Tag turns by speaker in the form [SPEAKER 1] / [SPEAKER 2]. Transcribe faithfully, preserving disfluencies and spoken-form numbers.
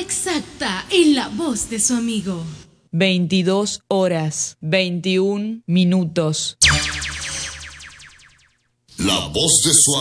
[SPEAKER 1] exacta en la voz de su amigo.
[SPEAKER 2] veintidós horas, veintiún minutos.
[SPEAKER 3] La voz de su amigo.